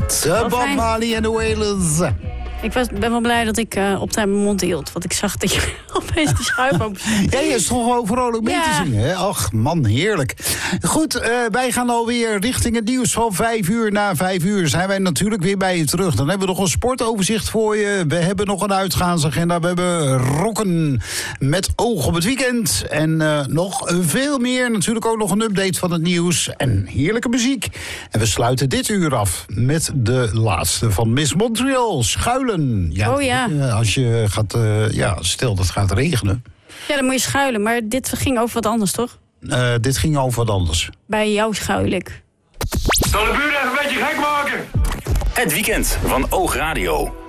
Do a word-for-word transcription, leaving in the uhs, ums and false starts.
weekend. Uh, Bob Marley en de Wailers. Ik was, ben wel blij dat ik uh, op tijd mijn mond hield. Want ik zag dat je opeens die schuif open. Ja, je is toch gewoon vrolijk mee ja. te zingen, hè? Ach, man, heerlijk. Goed, uh, wij gaan alweer richting het nieuws van vijf uur. Na vijf uur zijn wij natuurlijk weer bij je terug. Dan hebben we nog een sportoverzicht voor je. We hebben nog een uitgaansagenda. We hebben rocken met oog op het weekend. En uh, nog veel meer. Natuurlijk ook nog een update van het nieuws. En heerlijke muziek. En we sluiten dit uur af met de laatste van Miss Montreal. Schuilen. Ja, oh ja. Als je gaat, uh, ja, stel dat het gaat regenen. Ja, dan moet je schuilen. Maar dit ging over wat anders, toch? Uh, dit ging over wat anders. Bij jou schuil ik. Zal de buurt even een beetje gek maken? Het weekend van Oogradio.